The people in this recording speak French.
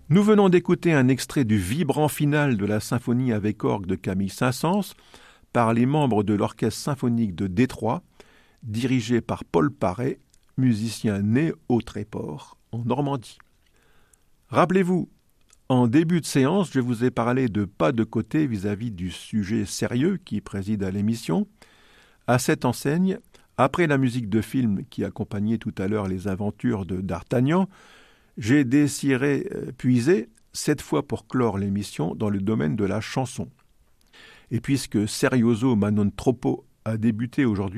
Nous venons d'écouter un extrait du vibrant final de la symphonie avec orgue de Camille Saint-Saëns par les membres de l'Orchestre symphonique de Détroit, dirigé par Paul Paré, musicien né au Tréport, en Normandie. Rappelez-vous, en début de séance, je vous ai parlé de pas de côté vis-à-vis du sujet sérieux qui préside à l'émission. À cette enseigne, après la musique de film qui accompagnait tout à l'heure les aventures de D'Artagnan, j'ai désiré puiser, cette fois pour clore l'émission, dans le domaine de la chanson. Et puisque Serioso ma non troppo a débuté aujourd'hui